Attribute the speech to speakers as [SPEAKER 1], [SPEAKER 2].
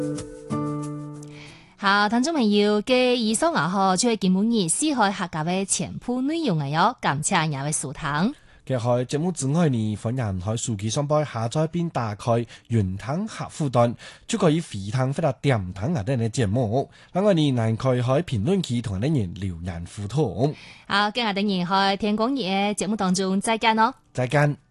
[SPEAKER 1] 好，聽眾朋友嘅以上就係今日四海客家嘅全部內容嚟感謝各位收聽。
[SPEAKER 2] 嘅喺節目之外呢，歡迎喺手機上邊下載並打開雲聽客戶端，就可以回聽或者點聽我哋嘅節目。另外呢，還可以喺評論區同啲人留言互動。
[SPEAKER 1] 好，今日等然喺天光夜節目當中再見咯，
[SPEAKER 2] 再見。